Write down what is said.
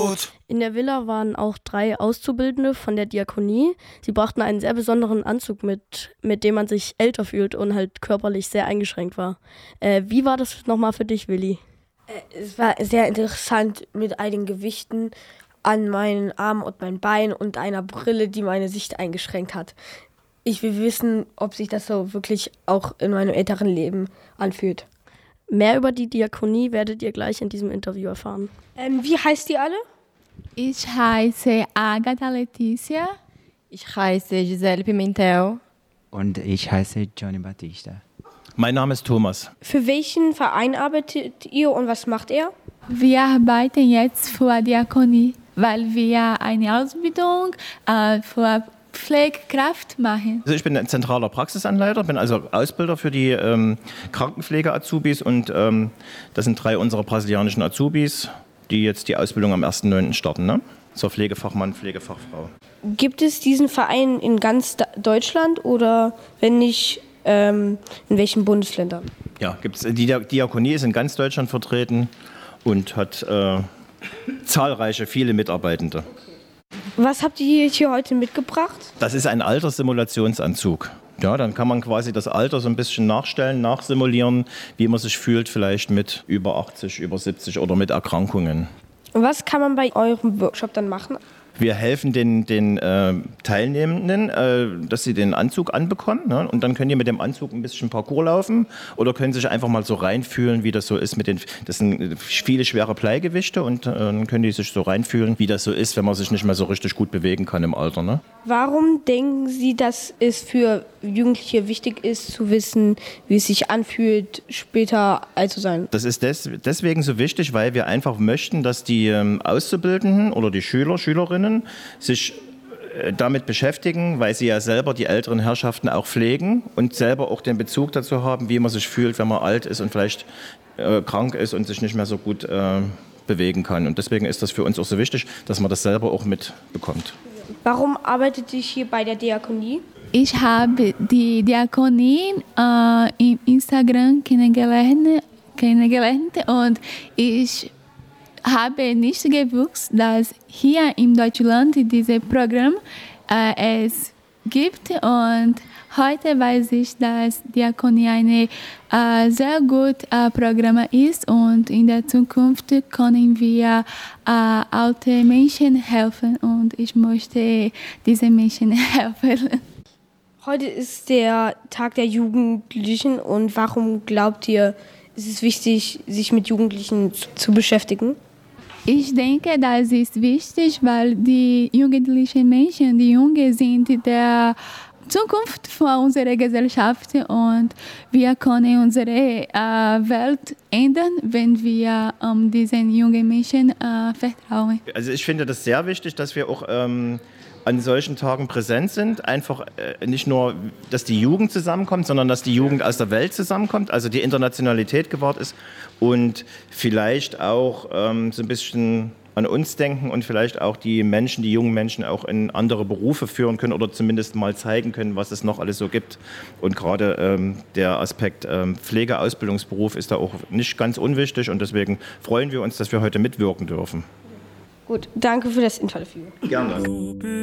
Brot. In der Villa waren auch 3 Auszubildende von der Diakonie. Sie brachten einen sehr besonderen Anzug mit dem man sich älter fühlt und halt körperlich sehr eingeschränkt war. Wie war das nochmal für dich, Willi? Es war sehr interessant mit all den Gewichten an meinen Armen und meinen Beinen und einer Brille, die meine Sicht eingeschränkt hat. Ich will wissen, ob sich das so wirklich auch in meinem älteren Leben anfühlt. Mehr über die Diakonie werdet ihr gleich in diesem Interview erfahren. Wie heißt ihr alle? Ich heiße Agatha Letícia. Ich heiße Gisele Pimentel. Und ich heiße Johnny Batista. Mein Name ist Thomas. Für welchen Verein arbeitet ihr und was macht er? Wir arbeiten jetzt für Diakonie, weil wir eine Ausbildung für Pflegekraft machen. Also ich bin ein zentraler Praxisanleiter, bin also Ausbilder für die Krankenpflege-Azubis und das sind 3 unserer brasilianischen Azubis, die jetzt die Ausbildung am 1.9. starten, ne? Zur Pflegefachmann, Pflegefachfrau. Gibt es diesen Verein in ganz Deutschland oder wenn nicht, in welchen Bundesländern? Ja, gibt's. Die Diakonie ist in ganz Deutschland vertreten und hat zahlreiche, viele Mitarbeitende. Was habt ihr hier heute mitgebracht? Das ist ein Alterssimulationsanzug. Ja, dann kann man quasi das Alter so ein bisschen nachstellen, nachsimulieren, wie man sich fühlt, vielleicht mit über 80, über 70 oder mit Erkrankungen. Was kann man bei eurem Workshop dann machen? Wir helfen den Teilnehmenden, dass sie den Anzug anbekommen, ne? Und dann können die mit dem Anzug ein bisschen Parcours laufen oder können sich einfach mal so reinfühlen, wie das so ist das sind viele schwere Bleigewichte und dann können die sich so reinfühlen, wie das so ist, wenn man sich nicht mehr so richtig gut bewegen kann im Alter, ne? Warum denken Sie, dass es für Jugendliche wichtig ist, zu wissen, wie es sich anfühlt, später alt zu sein? Das ist deswegen so wichtig, weil wir einfach möchten, dass die Auszubildenden oder die Schülerinnen sich damit beschäftigen, weil sie ja selber die älteren Herrschaften auch pflegen und selber auch den Bezug dazu haben, wie man sich fühlt, wenn man alt ist und vielleicht krank ist und sich nicht mehr so gut bewegen kann. Und deswegen ist das für uns auch so wichtig, dass man das selber auch mitbekommt. Warum arbeitet ihr hier bei der Diakonie? Ich habe die Diakonie im Instagram kennengelernt und ich habe nicht gewusst, dass hier in Deutschland dieses Programm es gibt und heute weiß ich, dass Diakonie ein sehr gutes Programm ist und in der Zukunft können wir alten Menschen helfen und ich möchte diesen Menschen helfen. Heute ist der Tag der Jugendlichen und warum glaubt ihr, ist es wichtig, sich mit Jugendlichen zu beschäftigen? Ich denke, das ist wichtig, weil die jugendlichen Menschen, die Jungen sind der Zukunft von unserer Gesellschaft und wir können unsere Welt ändern, wenn wir diesen jungen Menschen vertrauen. Also ich finde das sehr wichtig, dass wir auch an solchen Tagen präsent sind. Einfach nicht nur, dass die Jugend zusammenkommt, sondern dass die Jugend aus der Welt zusammenkommt, also die Internationalität gewahrt ist und vielleicht auch so ein bisschen an uns denken und vielleicht auch die jungen Menschen auch in andere Berufe führen können oder zumindest mal zeigen können, was es noch alles so gibt. Und gerade der Aspekt Pflegeausbildungsberuf ist da auch nicht ganz unwichtig und deswegen freuen wir uns, dass wir heute mitwirken dürfen. Gut, danke für das Interview. Gerne.